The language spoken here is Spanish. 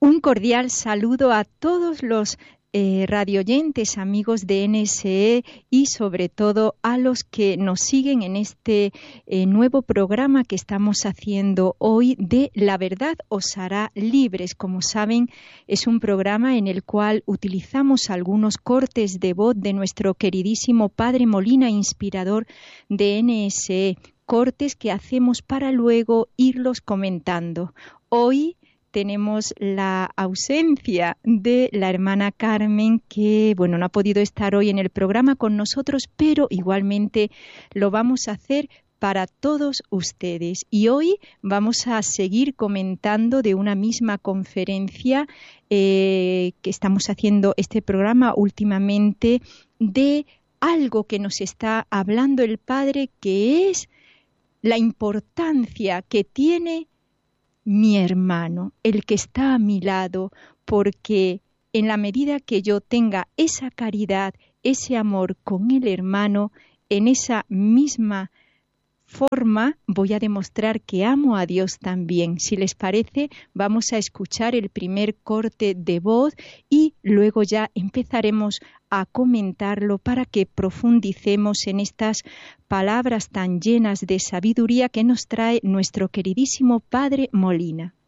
Un cordial saludo a todos los radioyentes, amigos de NSE y sobre todo a los que nos siguen en este nuevo programa que estamos haciendo hoy de La Verdad os hará libres. Como saben, es un programa en el cual utilizamos algunos cortes de voz de nuestro queridísimo Padre Molina, inspirador de NSE, cortes que hacemos para luego irlos comentando. Hoy tenemos la ausencia de la hermana Carmen, que no ha podido estar hoy en el programa con nosotros, pero igualmente lo vamos a hacer para todos ustedes. Y hoy vamos a seguir comentando de una misma conferencia que estamos haciendo este programa últimamente, de algo que nos está hablando el Padre, que es la importancia que tiene mi hermano, el que está a mi lado, porque en la medida que yo tenga esa caridad, ese amor con el hermano, en esa misma forma voy a demostrar que amo a Dios también. Si les parece, vamos a escuchar el primer corte de voz y luego ya empezaremos a comentarlo para que profundicemos en estas palabras tan llenas de sabiduría que nos trae nuestro queridísimo Padre Molina.